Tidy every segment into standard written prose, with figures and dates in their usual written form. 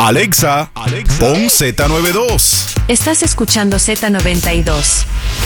Alexa, pon Z92. Estás escuchando Z92.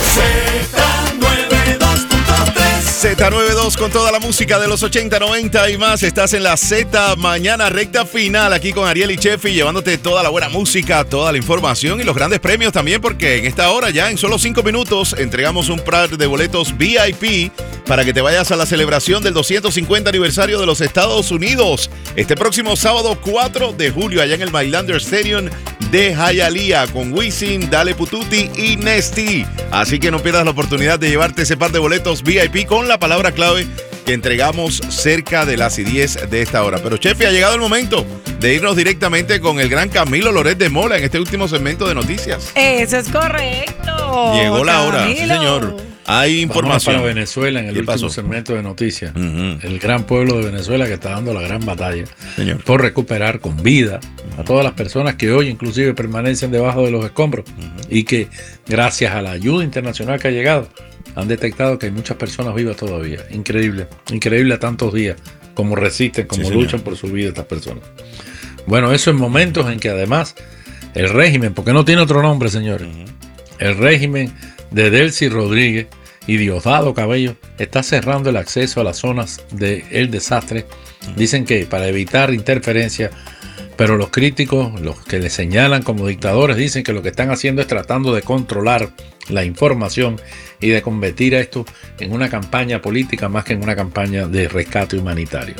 Z92 con toda la música de los 80, 90 y más. Estás en la Z Mañana, recta final, aquí con Ariel y Chefi, llevándote toda la buena música, toda la información y los grandes premios también, porque en esta hora ya en solo 5 minutos entregamos un par de boletos VIP para que te vayas a la celebración del 250 aniversario de los Estados Unidos este próximo sábado 4 de julio allá en el Mylander Stadium de Hialeah con Wisin, Dale Pututi y Nesty. Así que no pierdas la oportunidad de llevarte ese par de boletos VIP con la palabra clave que entregamos cerca de las 10 de esta hora. Pero Chefi, ha llegado el momento de irnos directamente con el gran Camilo Loret de Mola en este último segmento de noticias. Eso es correcto. Llegó la hora, sí señor. Hay información. Para Venezuela en el último segmento de noticias. El gran pueblo de Venezuela que está dando la gran batalla, señor, por recuperar con vida a todas las personas que hoy inclusive permanecen debajo de los escombros y que gracias a la ayuda internacional que ha llegado han detectado que hay muchas personas vivas todavía. Increíble, increíble a tantos días como resisten, como luchan por su vida estas personas. Bueno, eso en momentos en que además el régimen, porque no tiene otro nombre, señores, el régimen de Delcy Rodríguez y Diosdado Cabello está cerrando el acceso a las zonas del desastre. Dicen que para evitar interferencia, pero los críticos, los que le señalan como dictadores, dicen que lo que están haciendo es tratando de controlar la información y de convertir a esto en una campaña política más que en una campaña de rescate humanitario.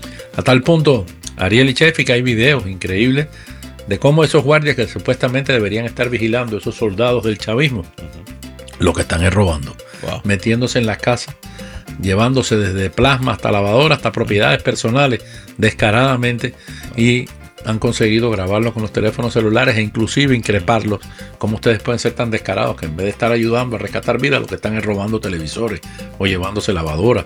A tal punto, Ariel y Chefi, que hay videos increíbles de cómo esos guardias que supuestamente deberían estar vigilando, esos soldados del chavismo, lo que están es robando, metiéndose en las casas, llevándose desde plasma hasta lavadora, hasta propiedades personales, descaradamente, y han conseguido grabarlos con los teléfonos celulares e inclusive increparlos. Como ustedes pueden ser tan descarados que en vez de estar ayudando a rescatar vidas, lo que están es robando televisores o llevándose lavadoras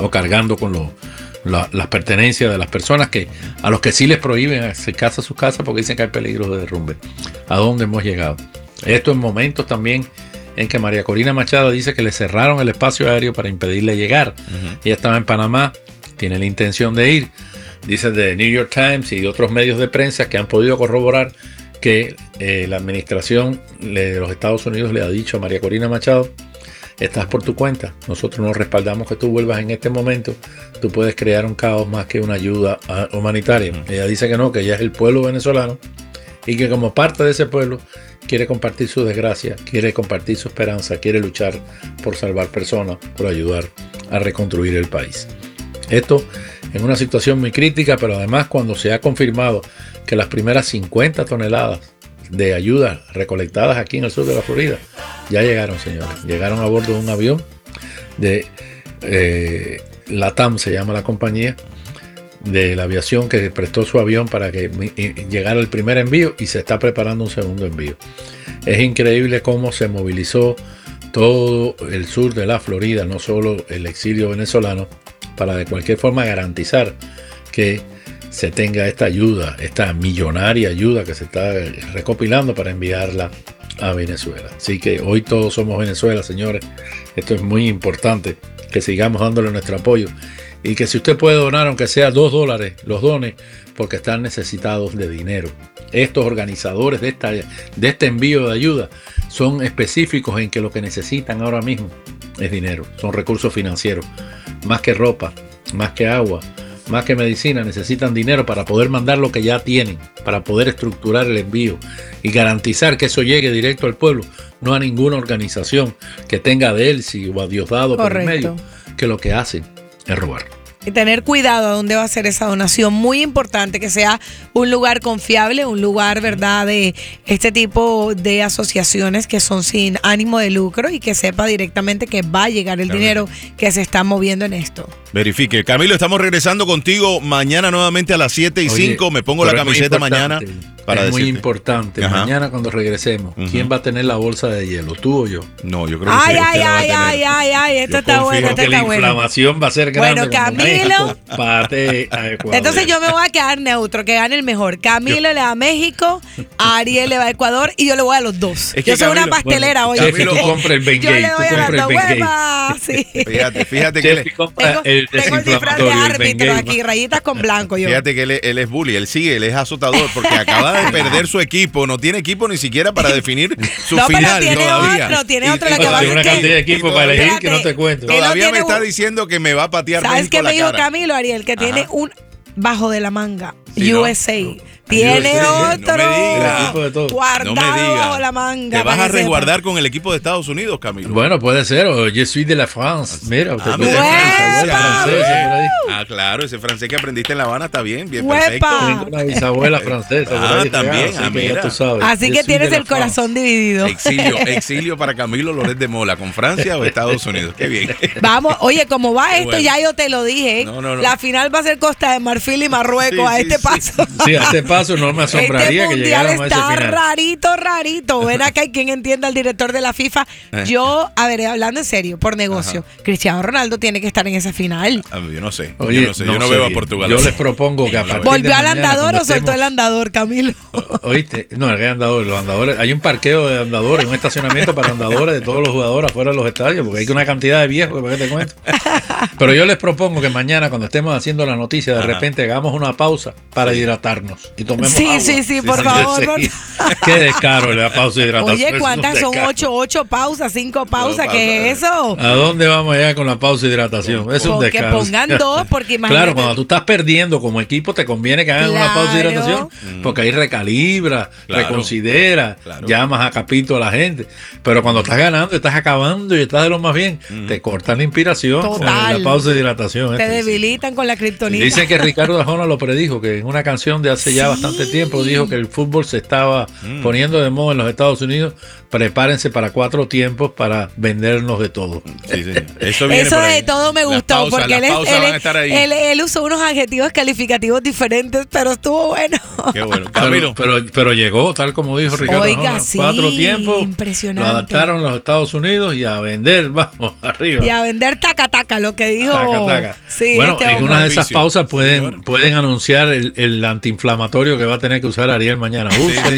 o cargando con las pertenencias de las personas a los que sí les prohíben acercarse a sus casas porque dicen que hay peligro de derrumbe. ¿A dónde hemos llegado? Esto en momentos también en que María Corina Machado dice que le cerraron el espacio aéreo para impedirle llegar. Ella estaba en Panamá, tiene la intención de ir. Dice The New York Times y otros medios de prensa que han podido corroborar que la administración de los Estados Unidos le ha dicho a María Corina Machado: estás por tu cuenta, nosotros no respaldamos que tú vuelvas en este momento, tú puedes crear un caos más que una ayuda humanitaria. Ella dice que no, que ella es el pueblo venezolano y que como parte de ese pueblo quiere compartir su desgracia, quiere compartir su esperanza, quiere luchar por salvar personas, por ayudar a reconstruir el país. Esto en una situación muy crítica, pero además cuando se ha confirmado que las primeras 50 toneladas de ayuda recolectadas aquí en el sur de la Florida ya llegaron, señores. Llegaron a bordo de un avión de LATAM, se llama la compañía de la aviación que prestó su avión para que llegara el primer envío y se está preparando un segundo envío. Es increíble cómo se movilizó todo el sur de la Florida, no solo el exilio venezolano, para de cualquier forma garantizar que se tenga esta ayuda, esta millonaria ayuda que se está recopilando para enviarla a Venezuela. Así que hoy todos somos Venezuela, señores. Esto es muy importante, que sigamos dándole nuestro apoyo y que si usted puede donar, aunque sea $2, los done, porque están necesitados de dinero. Estos organizadores de este envío de ayuda son específicos en que lo que necesitan ahora mismo es dinero, son recursos financieros. Más que ropa, más que agua, más que medicina, necesitan dinero para poder mandar lo que ya tienen, para poder estructurar el envío y garantizar que eso llegue directo al pueblo, no a ninguna organización que tenga a Delcy o a Diosdado por el medio, que lo que hacen es robar. Y tener cuidado a dónde va a ser esa donación. Muy importante que sea un lugar confiable, un lugar, ¿verdad?, de este tipo de asociaciones que son sin ánimo de lucro y que sepa directamente que va a llegar el dinero que se está moviendo en esto. Verifique. Camilo, estamos regresando contigo mañana nuevamente a las 7:05. Me pongo la camiseta mañana. Es muy importante. Mañana cuando regresemos, ¿quién va a tener la bolsa de hielo? ¿Tú o yo? No, yo creo que Ay, esto está bueno, esto está bueno. La inflamación va a ser grande. Bueno, Camilo. Entonces yo me voy a quedar neutro, que gane el mejor. Camilo le va a México, Ariel le va a Ecuador y yo le voy a los dos. Yo soy una pastelera hoy. Chefi, tú compras el Bengay. Yo le voy a las dos huevas. Sí. Fíjate que compra el tengo el disfraz de árbitro aquí, rayitas con blanco. Yo. Fíjate que él es bully, él es azotador, porque acaba de perder su equipo, no tiene equipo ni siquiera para definir su final todavía. Tiene otro, la que va a Tiene una cantidad de equipo para elegir que no te cuento. Todavía me está diciendo que me va a patear México. ¿Sabes qué me dijo Camilo, Ariel? Que tiene un bajo de la manga, USA. Tiene otro guardado bajo la manga. ¿Te vas a resguardar con el equipo de Estados Unidos, Camilo? Bueno, puede ser. O Je suis de la France. Mira, usted claro, ese francés que aprendiste en La Habana está bien perfecto. Tengo una bisabuela francesa. También. Mira. Tú sabes. Así que tienes el corazón dividido. Exilio para Camilo Loret de Mola, ¿con Francia o Estados Unidos? Qué bien. Vamos, oye, como va esto, ya yo te lo dije. No. La final va a ser Costa de Marfil y Marruecos a este paso. Sí, a este paso no me asombraría que llegáramos a ese final. Está rarito. Ven acá, hay quien entienda al director de la FIFA. Yo, a ver, hablando en serio, por negocio, Cristiano Ronaldo tiene que estar en esa final. Yo no sé. Yo no veo a Portugal. Yo les propongo que a partir ¿Volvió al andador o soltó el andador, Camilo? ¿Oíste? No, el andador. Los andadores. Hay un parqueo de andadores, un estacionamiento para andadores de todos los jugadores afuera de los estadios, porque hay una cantidad de viejos, ¿para qué te cuento? Pero yo les propongo que mañana, cuando estemos haciendo la noticia, de repente hagamos una pausa para hidratarnos y tomemos agua. Sí, por favor. Qué descaro la pausa de hidratación. Oye, ¿cuántas son? 8 pausas, 5 pausas, ¿qué es eso? ¿A dónde vamos allá con la pausa de hidratación? Es un descaro. Que pongan 2, porque imagínate. Claro, cuando tú estás perdiendo como equipo, te conviene que hagan una pausa de hidratación, porque ahí recalibra, reconsidera, llamas a capítulo a la gente. Pero cuando estás ganando, estás acabando y estás de lo más bien, te cortan la inspiración con la pausa de hidratación. Te debilitan con la kriptonita. Dicen que Ricardo Arjona lo predijo, que en una canción de hace ya bastante tiempo dijo que el fútbol se estaba poniendo de moda en los Estados Unidos. Prepárense para 4 tiempos para vendernos de todo. Eso de todo me gustó, porque él usó unos adjetivos calificativos diferentes, pero estuvo bueno. Qué bueno. Camilo. Pero llegó, tal como dijo Ricardo. Oiga, 4 tiempos. Impresionante. Lo adaptaron los Estados Unidos y a vender, vamos, arriba. Y a vender taca, lo que dijo. Taca. Sí, bueno, en una de esas pausas pueden anunciar el antiinflamatorio que va a tener que usar Ariel mañana.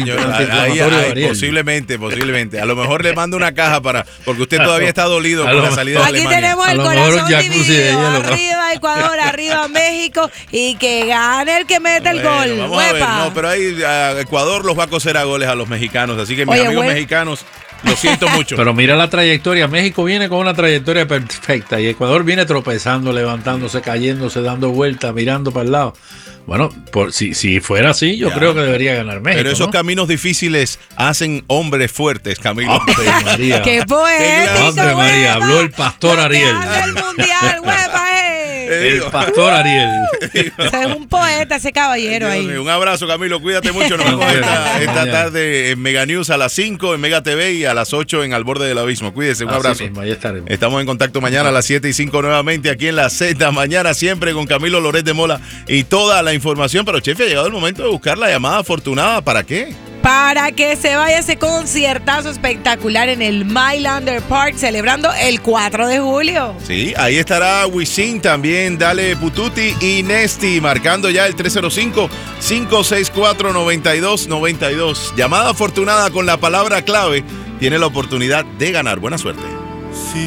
Posiblemente. A lo mejor le mando una caja porque usted todavía está dolido con la salida de Alemania. Aquí tenemos el corazón dividido. Arriba Ecuador, arriba México, y que gane el que mete el gol. Vamos a ver. No, pero ahí Ecuador los va a coser a goles a los mexicanos, así que mis amigos mexicanos, lo siento mucho. Pero mira la trayectoria. México viene con una trayectoria perfecta y Ecuador viene tropezando, levantándose, cayéndose, dando vueltas, mirando para el lado. Bueno, si fuera así, yo creo que debería ganar México. Pero esos caminos difíciles hacen hombres fuertes, Camilo. María. ¡Qué poético! María, habló el pastor Ariel. El mundial, el pastor Ariel. O sea, es un poeta ese caballero ahí. Un abrazo, Camilo, cuídate mucho. Nos vemos esta tarde en Mega News a las 5 en Mega TV y a las 8 en Al Borde del Abismo. Cuídese, un abrazo. Mismo, ahí estaremos. Estamos en contacto mañana a las 7 y 5 nuevamente aquí en la Z Mañana, siempre con Camilo Loret de Mola y toda la información. Pero, Chefi, ha llegado el momento de buscar la llamada afortunada. ¿Para qué? Para que se vaya ese conciertazo espectacular en el Mylander Park, celebrando el 4 de julio. Sí, ahí estará Wisin, también Dale Pututi y Nesti, marcando ya el 305-564-9292. Llamada afortunada con la palabra clave tiene la oportunidad de ganar. Buena suerte. Si